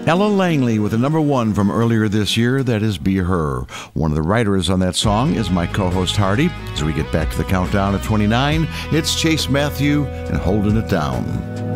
Ella Langley with a number one from earlier this year, that is Be Her. One of the writers on that song is my co-host Hardy. As we get back to the countdown of 29, it's Chase Matthew and Holding It Down.